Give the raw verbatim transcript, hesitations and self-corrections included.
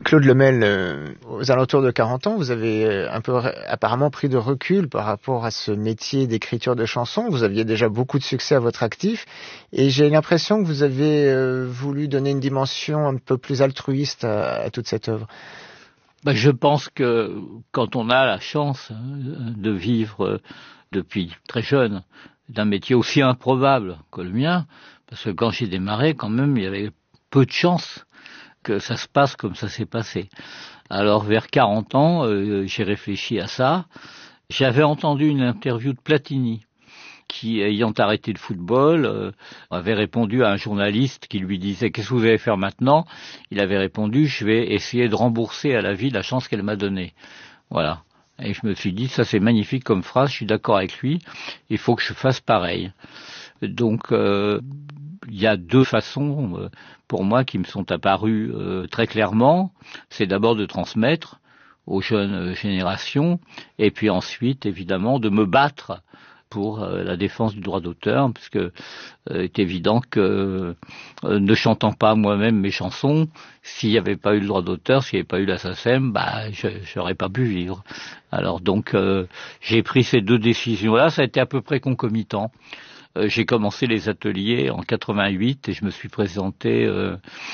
Claude Lemel, euh, aux alentours de quarante ans, vous avez euh, un peu apparemment pris de recul par rapport à ce métier d'écriture de chansons. Vous aviez déjà beaucoup de succès à votre actif et j'ai l'impression que vous avez euh, voulu donner une dimension un peu plus altruiste à, à toute cette œuvre. Ben, je pense que quand on a la chance de vivre depuis très jeune d'un métier aussi improbable que le mien, parce que quand j'ai démarré, quand même, il y avait peu de chances que ça se passe comme ça s'est passé. Alors vers quarante ans, euh, j'ai réfléchi à ça. J'avais entendu une interview de Platini qui, ayant arrêté le football, euh, avait répondu à un journaliste qui lui disait « Qu'est-ce que vous allez faire maintenant ?» Il avait répondu « Je vais essayer de rembourser à la vie la chance qu'elle m'a donnée. » Voilà. Et je me suis dit « Ça c'est magnifique comme phrase, je suis d'accord avec lui, il faut que je fasse pareil. » Donc, euh, il y a deux façons, euh, pour moi, qui me sont apparues euh, très clairement. C'est d'abord de transmettre aux jeunes générations, et puis ensuite, évidemment, de me battre pour euh, la défense du droit d'auteur, parce que euh, est évident que euh, ne chantant pas moi-même mes chansons, s'il n'y avait pas eu le droit d'auteur, s'il n'y avait pas eu la S A C E M, bah, je n'aurais pas pu vivre. Alors donc, euh, j'ai pris ces deux décisions-là, ça a été à peu près concomitant. Euh, j'ai commencé les ateliers en quatre-vingt-huit et je me suis présenté euh,